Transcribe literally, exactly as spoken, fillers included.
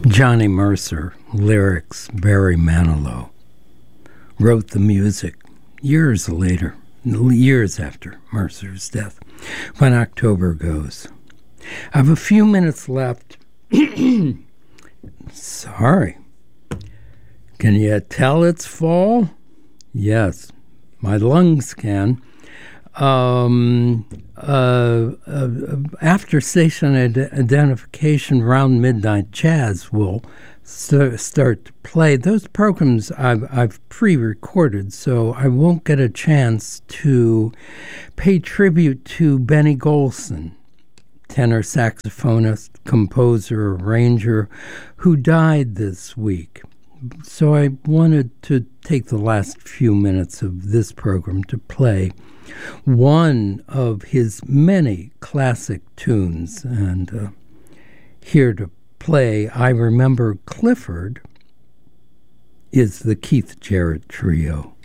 Johnny Mercer, lyrics Barry Manilow, wrote the music years later, years after Mercer's death, When October Goes. I have a few minutes left. Sorry. Can you tell it's fall? Yes, my lungs can. Um, uh, uh, after station ad- identification, Round Midnight Jazz will st- start to play. Those programs I've, I've pre-recorded, so I won't get a chance to pay tribute to Benny Golson, tenor saxophonist, composer, arranger, who died this week. So I wanted to take the last few minutes of this program to play one of his many classic tunes. And uh, here to play I Remember Clifford is the Keith Jarrett Trio.